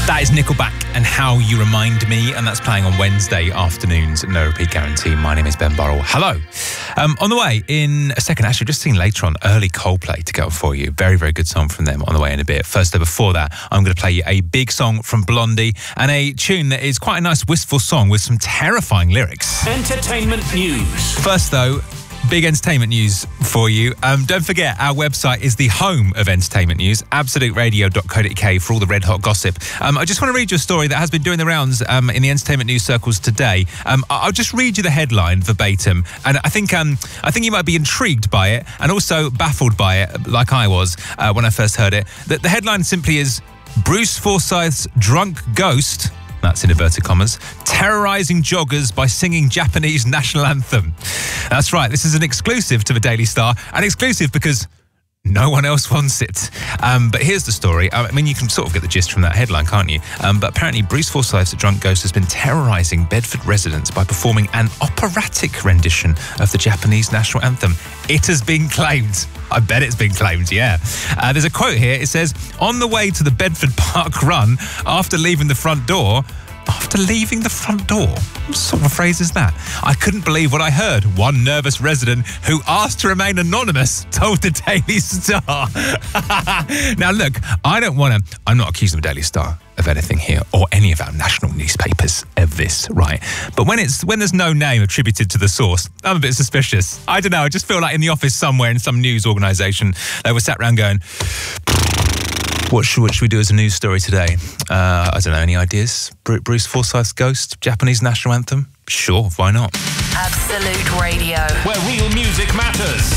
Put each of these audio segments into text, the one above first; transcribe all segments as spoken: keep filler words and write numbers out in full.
That is Nickelback and How You Remind Me, and that's playing on Wednesday afternoons. No repeat guarantee. My name is Ben Burrell. Hello. Um, on the way in a second, actually, just seen later on early Coldplay to go for you. Very, very good song from them on the way in a bit. First, though, before that, I'm going to play you a big song from Blondie and a tune that is quite a nice wistful song with some terrifying lyrics. Entertainment news. First, though, big entertainment news for you. Um, don't forget, our website is the home of entertainment news, absolute radio dot co dot uk for all the red hot gossip. Um, I just want to read you a story that has been doing the rounds um, in the entertainment news circles today. Um, I'll just read you the headline verbatim, and I think um, I think you might be intrigued by it and also baffled by it, like I was uh, when I first heard it. The, the headline simply is Bruce Forsyth's drunk ghost, that's in inverted commas, terrorising joggers by singing Japanese national anthem. That's right, this is an exclusive to the Daily Star, an exclusive because no one else wants it. Um, but here's the story. I mean, you can sort of get the gist from that headline, can't you? Um, but apparently Bruce Forsyth's drunk ghost has been terrorising Bedford residents by performing an operatic rendition of the Japanese national anthem. It has been claimed. I bet it's been claimed, yeah. Uh, there's a quote here. It says, on the way to the Bedford Park run, after leaving the front door, after leaving the front door? What sort of a phrase is that? I couldn't believe what I heard. One nervous resident who asked to remain anonymous told the Daily Star. Now, look, I don't want to... I'm not accusing the Daily Star of anything here, or any of our national newspapers of this, right? But when it's when there's no name attributed to the source, I'm a bit suspicious. I don't know, I just feel like in the office somewhere in some news organisation, they were sat around going, What should, what should we do as a news story today? Uh, I don't know, any ideas? Bruce Forsyth's ghost, Japanese national anthem? Sure, why not? Absolute Radio, where real music matters.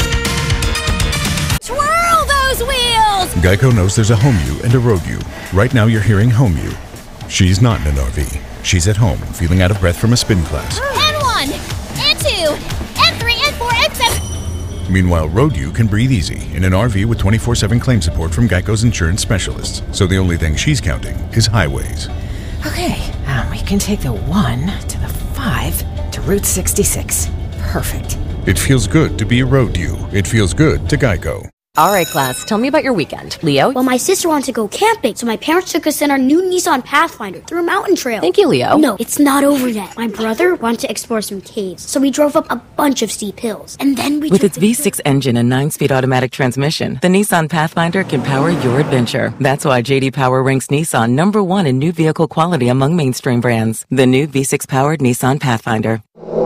Twirl those wheels! Geico knows there's a home you and a road you. Right now you're hearing home you. She's not in an R V. She's at home, feeling out of breath from a spin class. And one, and two, and three, and four, and seven. Meanwhile, road you can breathe easy in an R V with twenty-four seven claim support from Geico's insurance specialists. So the only thing she's counting is highways. Okay, um, we can take the one to the five to Route sixty-six. Perfect. It feels good to be a road you. It feels good to Geico. All right, class, tell me about your weekend. Leo? Well, my sister wanted to go camping, so my parents took us in our new Nissan Pathfinder through a mountain trail. Thank you, Leo. No, it's not over yet. My brother wanted to explore some caves, so we drove up a bunch of steep hills. And then we With its the- V six engine and nine-speed automatic transmission, the Nissan Pathfinder can power your adventure. That's why J D Power ranks Nissan number one in new vehicle quality among mainstream brands. The new V six-powered Nissan Pathfinder.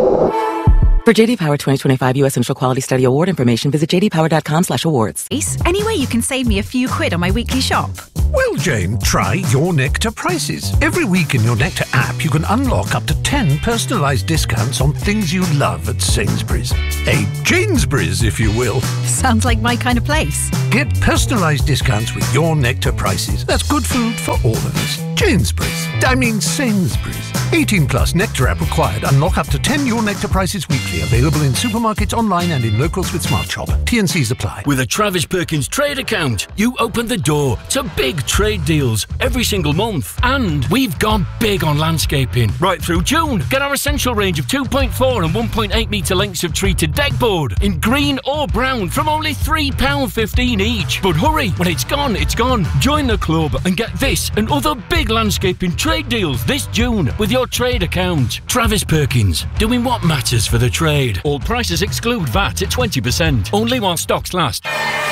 For J D Power twenty twenty-five U S Initial Quality Study Award information, visit j d power dot com slash awards. Any way you can save me a few quid on my weekly shop? Well, Jane, try Your Nectar Prices. Every week in Your Nectar app, you can unlock up to ten personalised discounts on things you love at Sainsbury's. A Janesbury's, if you will. Sounds like my kind of place. Get personalised discounts with Your Nectar Prices. That's good food for all of us. Janesbury's. I mean Sainsbury's. eighteen plus Nectar app required. Unlock up to ten Your Nectar Prices weekly. Available in supermarkets, online and in locals with Smart Shop. T and C's apply. With a Travis Perkins trade account, you open the door to big trade deals every single month. And we've gone big on landscaping. Right through June. Get our essential range of two point four and one point eight metre lengths of treated deck board in green or brown from only three pounds fifteen each. But hurry, when it's gone, it's gone. Join the club and get this and other big landscaping trade deals this June with your trade account. Travis Perkins, doing what matters for the trade. All prices exclude V A T at twenty percent. Only while stocks last.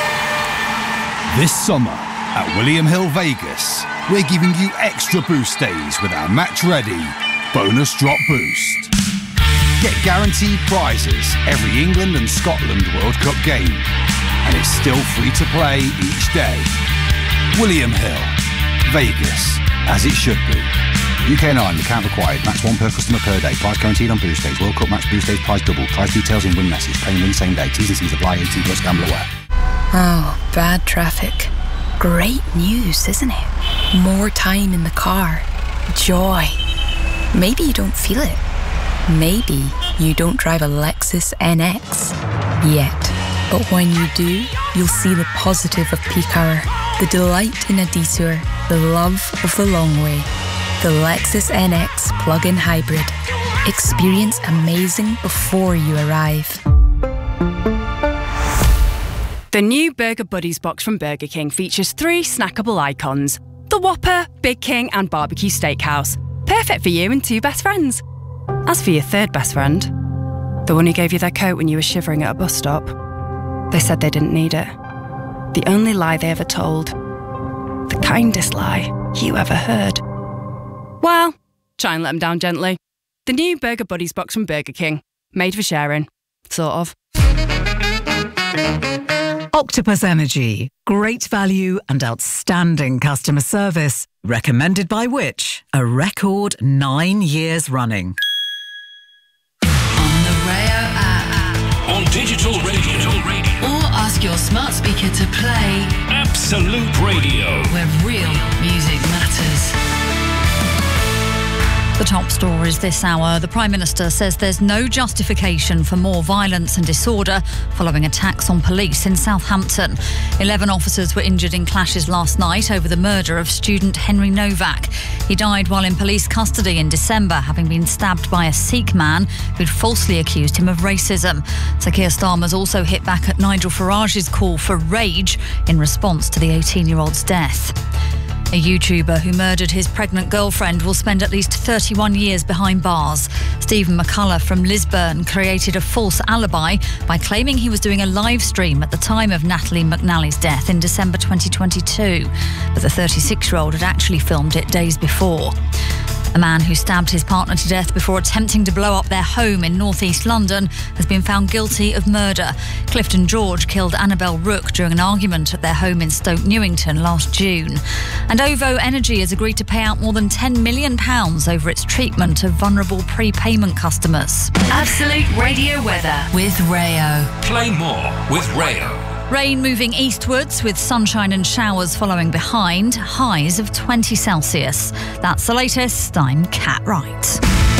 This summer at William Hill Vegas, we're giving you extra boost days with our Match Ready Bonus Drop Boost. Get guaranteed prizes every England and Scotland World Cup game, and it's still free to play each day. William Hill, Vegas, as it should be. U K and Ireland, account required. Max one per customer per day. Price guaranteed on boost days. World Cup match boost days. Price double. Price details in win message. Paying win same day. T's and C's apply. eighteen plus gamble aware. Oh, bad traffic. Great news, isn't it? More time in the car. Joy. Maybe you don't feel it. Maybe you don't drive a Lexus N X yet. But when you do, you'll see the positive of peak hour, the delight in a detour, the love of the long way. The Lexus N X plug-in hybrid. Experience amazing before you arrive. The new Burger Buddies box from Burger King features three snackable icons. The Whopper, Big King and Barbecue Steakhouse. Perfect for you and two best friends. As for your third best friend, the one who gave you their coat when you were shivering at a bus stop, they said they didn't need it. The only lie they ever told. The kindest lie you ever heard. Well, try and let them down gently. The new Burger Buddies box from Burger King. Made for sharing. Sort of. Octopus Energy. Great value and outstanding customer service. Recommended by which? A record nine years running. On the Rayo app. On digital radio. Or ask your smart speaker to play Absolute Radio, where real music matters. The top stories this hour. The Prime Minister says there's no justification for more violence and disorder following attacks on police in Southampton. Eleven officers were injured in clashes last night over the murder of student Henry Novak. He died while in police custody in December, having been stabbed by a Sikh man who'd falsely accused him of racism. Sir Keir Starmer's also hit back at Nigel Farage's call for rage in response to the eighteen-year-old's death. A YouTuber who murdered his pregnant girlfriend will spend at least thirty-one years behind bars. Stephen McCullough from Lisburn created a false alibi by claiming he was doing a live stream at the time of Natalie McNally's death in December twenty twenty-two. But the thirty-six-year-old had actually filmed it days before. A man who stabbed his partner to death before attempting to blow up their home in northeast London has been found guilty of murder. Clifton George killed Annabelle Rook during an argument at their home in Stoke Newington last June. And OVO Energy has agreed to pay out more than ten million pounds over its treatment of vulnerable prepayment customers. Absolute Radio weather with Rayo. Play more with Rayo. Rain moving eastwards with sunshine and showers following behind, highs of twenty Celsius. That's the latest. I'm Kat Wright.